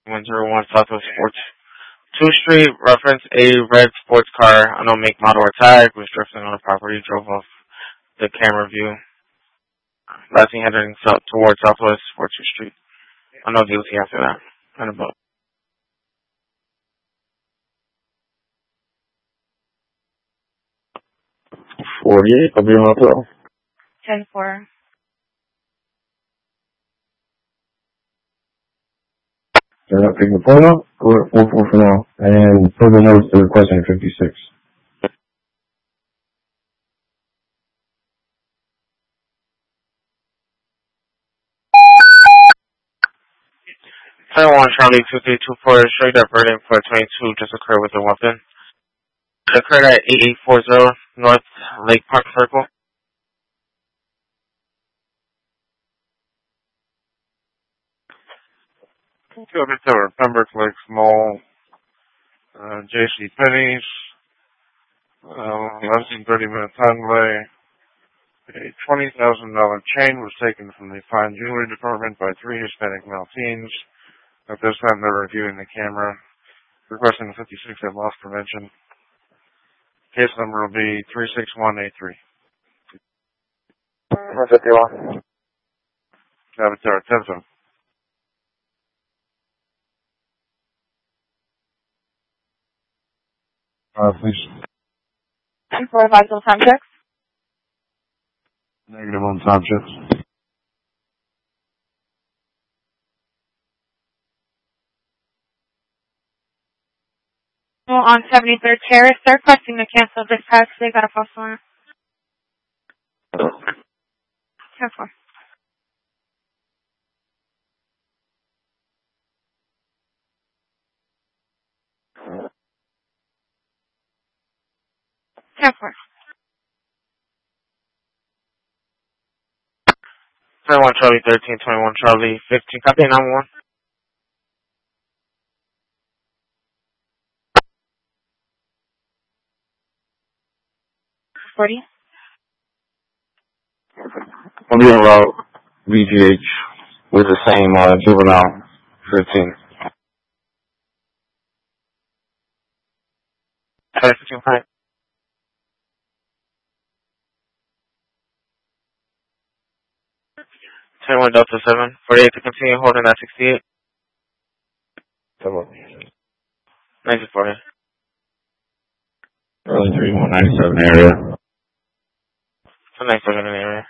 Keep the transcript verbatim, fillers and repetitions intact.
one zero one Southwest Sports two Street. Reference a red sports car, unknown make, model, or tag, was drifting on the property, drove off the camera view. Last thing heading south towards Southwest Sports two Street. I know D O T after that. And about. forty-eight, I'll be on hotel. ten four. They're not taking the phone up. We're at four four for now. And further notice to requesting fifty-six. twenty-one Charlie two three two four, straight up burden for twenty-two just occurred with a weapon. It occurred at eighty-eight forty North Lake Park Circle. Go to Pembroke Lakes Mall, uh, J C Penney's, uh, less than thirty minute time delay. A twenty thousand dollars chain was taken from the fine jewelry department by three Hispanic male teens. At this time, they're reviewing the camera, requesting fifty-six at loss prevention. Case number will be three six one eight three. one fifty-one. Avatar, ten. Uh, please. ten four, vital time checks. Negative on time checks. On seventy-third Terrace, they're requesting to cancel dispatch. They got a false alarm. ten four. ten four. twenty-one Charlie thirteen, twenty-one Charlie fifteen. Copy nine one. forty. I'll be on route V G H with the same uh, juvenile fifteen. fifteen, hi. twenty-one Delta seven, forty-eight to continue holding at sixty-eight. Come on. nineteen forty. Early three one nine seven area. ninety-seven in the area.